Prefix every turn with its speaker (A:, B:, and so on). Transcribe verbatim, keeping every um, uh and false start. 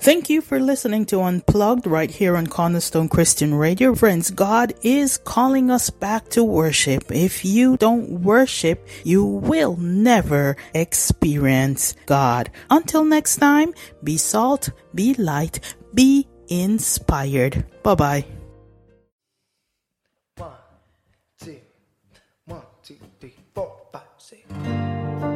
A: Thank you for listening to Unplugged right here on Cornerstone Christian Radio. Friends, God is calling us back to worship. If you don't worship, you will never experience God. Until next time, be salt, be light, be inspired. Bye-bye.